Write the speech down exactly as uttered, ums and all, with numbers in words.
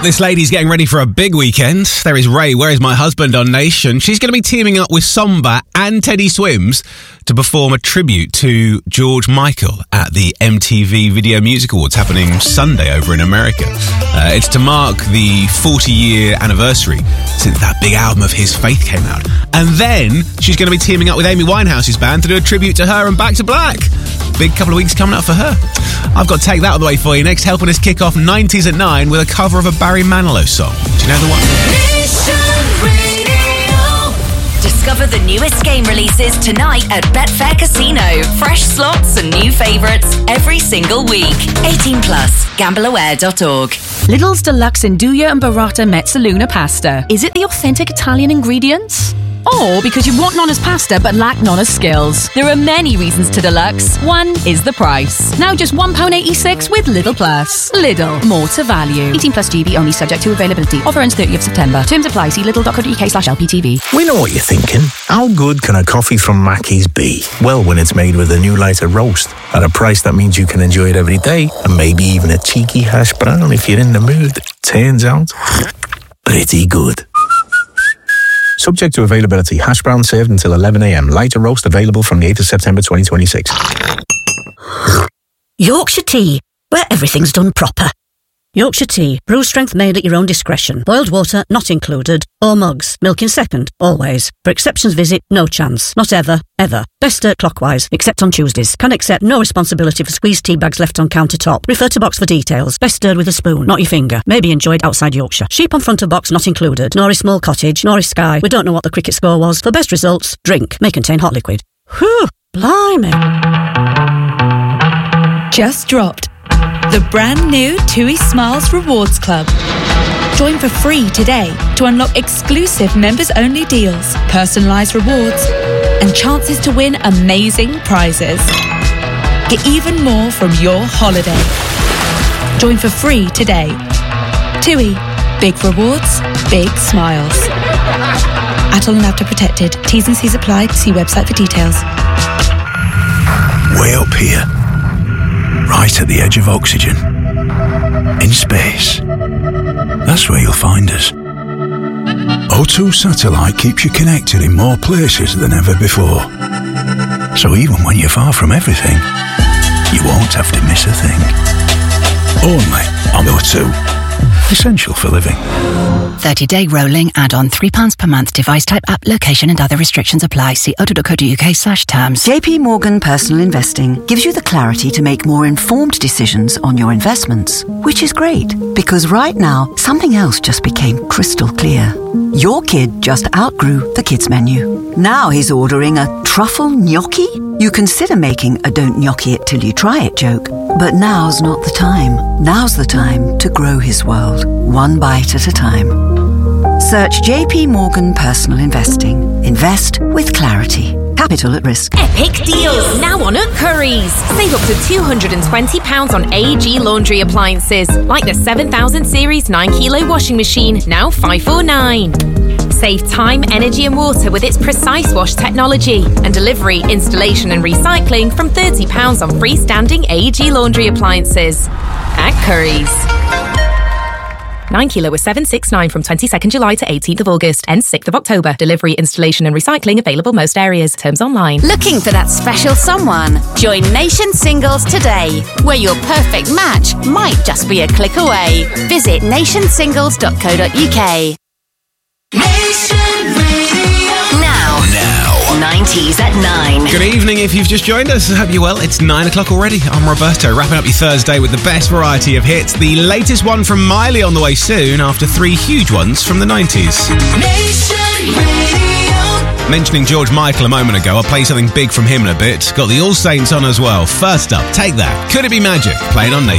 This lady's getting ready for a big weekend. There is Ray, Where Is My Husband on Nation. She's going to be teaming up with Somba and Teddy Swims to perform a tribute to George Michael at the M T V Video Music Awards happening Sunday over in America. Uh, it's to mark the forty-year anniversary since that big album of his, Faith, came out. And then she's going to be teaming up with Amy Winehouse's band to do a tribute to her and Back to Black. Big couple of weeks coming up for her. I've got to take that out of the way for you next, helping us kick off nineties at nine with a cover of a Barry Manilow song. Do you know the one? Discover the newest game releases tonight at Betfair Casino. Fresh slots and new favourites every single week. eighteen plus. gamble aware dot org. Lidl's Deluxe Nduja and Burrata Mezzaluna pasta. Is it the authentic Italian ingredients? Or because you want Nonna's pasta but lack Nonna's skills? There are many reasons to Deluxe. One is the price. Now just one pound eighty-six with Lidl Plus. Lidl, more to value. eighteen plus G B only, subject to availability. Offer ends thirtieth of September. Terms apply. See lidl dot co dot uk slash L P T V. We know what you're thinking. How good can a coffee from Mackey's be? Well, when it's made with a new lighter roast at a price that means you can enjoy it every day, and maybe even a cheeky hash brown if you're in the mood. Turns out, pretty good. Subject to availability. Hash brown served until eleven a.m. Lighter roast available from the eighth of September twenty twenty-six. Yorkshire Tea, where everything's done proper. Yorkshire Tea, brew strength made at your own discretion. Boiled water not included. Or mugs. Milk in second, always. For exceptions visit, no chance. Not ever, ever. Best stirred clockwise, except on Tuesdays. Can accept no responsibility for squeezed tea bags left on countertop. Refer to box for details. Best stirred with a spoon, not your finger. May be enjoyed outside Yorkshire. Sheep on front of box not included. Nor is small cottage, nor is Sky. We don't know what the cricket score was. For best results, drink. May contain hot liquid. Whew, blimey. Just dropped. The brand new TUI Smiles Rewards Club. Join for free today to unlock exclusive members-only deals, personalised rewards, and chances to win amazing prizes. Get even more from your holiday. Join for free today. TUI. Big rewards, big smiles. Adult and After Protected. T's and C's apply. See website for details. Way up here. Right at the edge of oxygen. In space. That's where you'll find us. O two Satellite keeps you connected in more places than ever before. So even when you're far from everything, you won't have to miss a thing. Only on O two. Essential for living. thirty-day rolling add-on, three pounds per month. Device type, app, location and other restrictions apply. See o two dot co dot uk slash terms. J P Morgan Personal Investing gives you the clarity to make more informed decisions on your investments. Which is great, because right now, something else just became crystal clear. Your kid just outgrew the kids' menu. Now he's ordering a truffle gnocchi? You consider making a don't gnocchi it till you try it joke. But now's not the time. Now's the time to grow his world, one bite at a time. Search J P Morgan Personal Investing. Invest with clarity. Capital at risk. Epic deals now on at Currys. Save up to two hundred twenty pounds on A E G laundry appliances, like the seven thousand series nine kilo washing machine, now five forty-nine. Save time, energy and water with its Precise Wash technology, and delivery, installation and recycling from thirty pounds on freestanding A E G laundry appliances. At Currys. nine kilo was seven sixty-nine from twenty-second July to eighteenth of August. Ends sixth of October. Delivery, installation and recycling available most areas. Terms online. Looking for that special someone? Join Nation Singles today, where your perfect match might just be a click away. Visit nation singles dot co dot uk. Nation Radio. Now. Now. nineties at nine. Good evening if you've just joined us. I hope you're well. It's nine o'clock already. I'm Roberto, wrapping up your Thursday with the best variety of hits. The latest one from Miley on the way soon, after three huge ones from the nineties. Nation Radio. Mentioning George Michael a moment ago, I'll play something big from him in a bit. Got the All Saints on as well. First up, take that. Could It Be Magic? Playing on Nation.